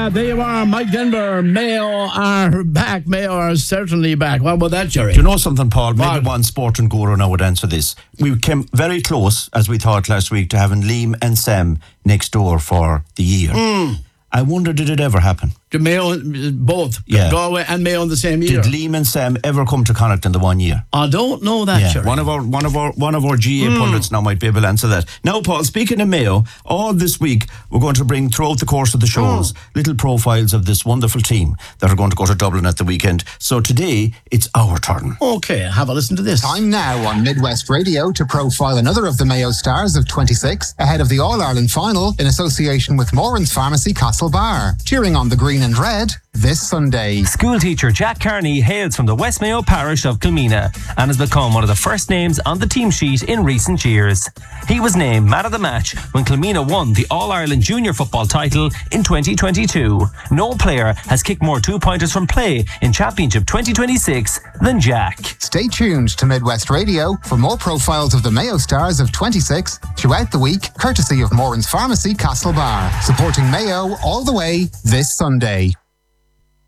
There you are, Mike Denver. Mayo are back. Mayo are certainly back. What about that, Jerry? Do you know something, Paul? Maybe one sporting guru now would answer this. We came very close, as we thought last week, to having Liam and Sam next door for the year. I wonder, did it ever happen? The Mayo, both Galway and Mayo in the same year. Did Liam and Sam ever come to Connacht in the 1 year? I don't know that, Jerry. One of our GA pundits now might be able to answer that. Now, Paul, speaking of Mayo, all this week we're going to bring throughout the course of the shows little profiles of this wonderful team that are going to go to Dublin at the weekend. So today it's our turn. Okay, have a listen to this. Time now on Midwest Radio to profile another of the Mayo stars of 26 ahead of the All-Ireland final in association with Moran's Pharmacy Castlebar. Cheering on the green and red this Sunday. Schoolteacher Jack Carney hails from the West Mayo parish of Kilmeena and has become one of the first names on the team sheet in recent years. He was named man of the match when Kilmeena won the All-Ireland Junior Football title in 2022. No player has kicked more two-pointers from play in Championship 2026 than Jack. Stay tuned to Midwest Radio for more profiles of the Mayo stars of 26 throughout the week, courtesy of Moran's Pharmacy Castlebar. Supporting Mayo all the way this Sunday.